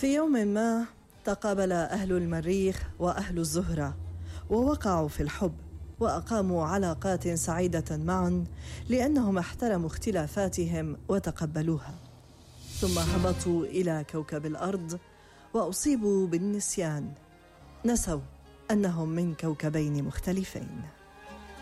في يوم ما تقابل أهل المريخ وأهل الزهرة ووقعوا في الحب وأقاموا علاقات سعيدة معا لأنهم احترموا اختلافاتهم وتقبلوها، ثم هبطوا إلى كوكب الأرض وأصيبوا بالنسيان، نسوا أنهم من كوكبين مختلفين.